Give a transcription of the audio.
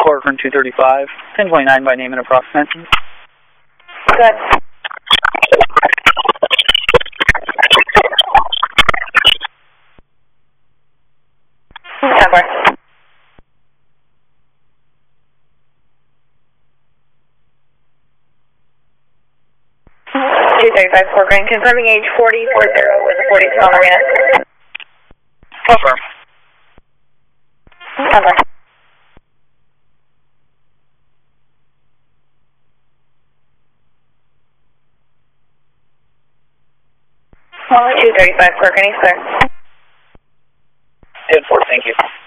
Corcoran 235, 1029 by name and approximation. Good. Number. 235 Corcoran, confirming age 4040 with a 40 on arena. Confirm. Number. Well, 235 Corcoran, clear. 10-4, thank you.